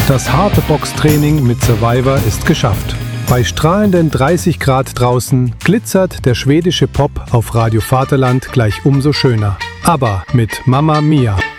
Das harte Boxtraining mit Survivor ist geschafft. Bei strahlenden 30 Grad draußen glitzert der schwedische Pop auf Radio Vaterland gleich umso schöner. Aber mit Mamma Mia.